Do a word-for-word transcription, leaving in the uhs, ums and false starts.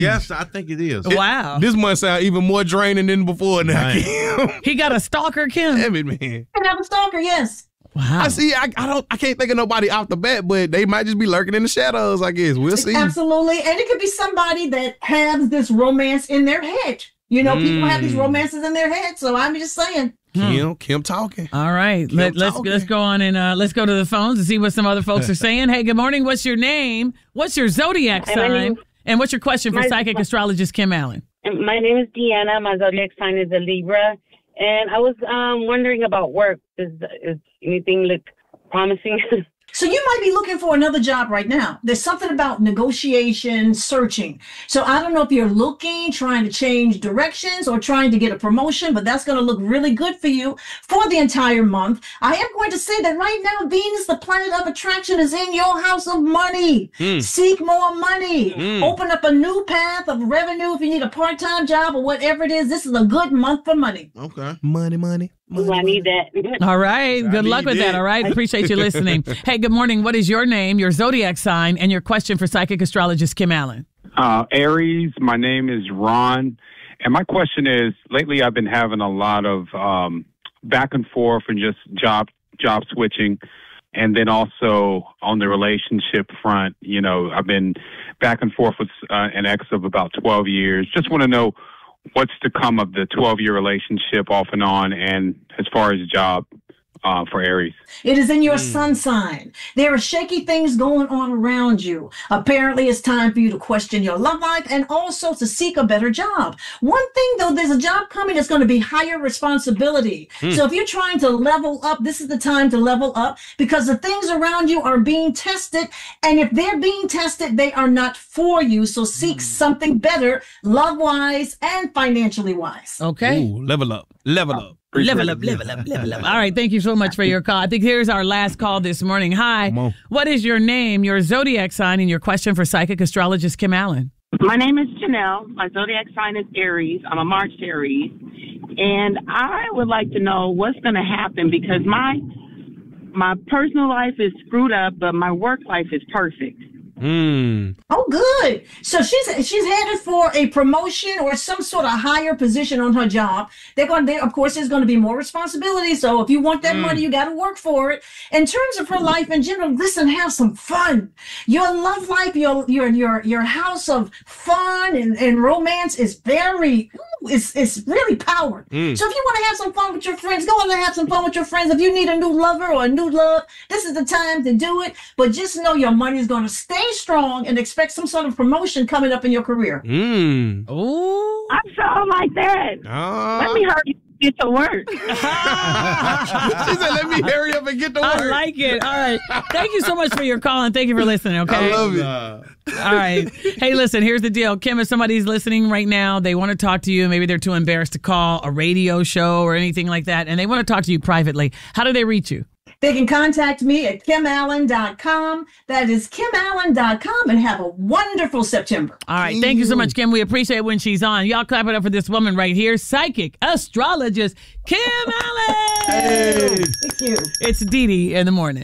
Yes, I think it is. Wow. This must sound even more draining than before now, Kim. He got a stalker, Kim? Damn it, man. I have a stalker, yes. Wow. I see. I, I don't. I can't think of nobody off the bat, but they might just be lurking in the shadows. I guess we'll see. Absolutely, and it could be somebody that has this romance in their head. You know, mm. people have these romances in their head. So I'm just saying. Kim, hmm. Kim talking. All right, Kim Let, let's talking. let's go on and uh, let's go to the phones and see what some other folks are saying. Hey, good morning. What's your name? What's your zodiac Hi, sign? name, and what's your question for my, psychic my, astrologist Kim Allen? My name is Deanna. My zodiac sign is a Libra, and I was um, wondering about work. Is, is anything look promising? So you might be looking for another job right now. There's something about negotiation, searching. So I don't know if you're looking, trying to change directions or trying to get a promotion, but that's going to look really good for you for the entire month. I am going to say that right now, Venus, the planet of attraction, is in your house of money. Mm. Seek more money. Mm. Open up a new path of revenue if you need a part-time job or whatever it is. This is a good month for money. Okay. Money, money. Money, I need that. All right. Good luck with that. All right. Appreciate you listening. Hey, good morning. What is your name, your zodiac sign, and your question for psychic astrologist Kim Allen? Uh, Aries. My name is Ron. And my question is, lately I've been having a lot of um, back and forth and just job job switching. And then also on the relationship front, you know, I've been back and forth with uh, an ex of about twelve years. Just want to know what's to come of the twelve-year relationship off and on, and as far as job uh, for Aries. It is in your mm. sun sign. There are shaky things going on around you. Apparently, it's time for you to question your love life and also to seek a better job. One thing, though, there's a job coming that's going to be higher responsibility. Mm. So if you're trying to level up, this is the time to level up because the things around you are being tested. And if they're being tested, they are not for you. So seek mm. something better, love-wise and financially wise. Okay. Ooh, level up. Level up. Level up, level up, level up. All right, thank you so much for your call. I think here's our last call this morning. Hi, what is your name, your zodiac sign, and your question for psychic astrologist Kim Allen? My name is Janelle. My zodiac sign is Aries. I'm a March Aries. And I would like to know what's going to happen because my my personal life is screwed up, but my work life is perfect. Mm. Oh, good. So she's she's headed for a promotion or some sort of higher position on her job. They're going. There, of course, there's going to be more responsibility. So if you want that mm. money, you got to work for it. In terms of her life in general, listen, have some fun. Your love life, your your your your house of fun and, and romance is very. It's it's really powered. Mm. So if you want to have some fun with your friends, go on and have some fun with your friends. If you need a new lover or a new love, this is the time to do it. But just know your money is going to stay strong and expect some sort of promotion coming up in your career. Mm. Oh, I'm so like that. Uh. Let me hurry get to work. She said, "Let me hurry up and get to work." I like it. All right. Thank you so much for your call and thank you for listening. Okay. I love it. Uh, All right. Hey, listen, here's the deal. Kim, if somebody's listening right now, they want to talk to you. Maybe they're too embarrassed to call a radio show or anything like that, and they want to talk to you privately. How do they reach you? They can contact me at kim allen dot com. That is kim allen dot com, and have a wonderful September. All right. Thank you so much, Kim. We appreciate when she's on. Y'all clap it up for this woman right here, psychic astrologist Kim Allen. Hey. Thank you. It's Dee Dee in the morning.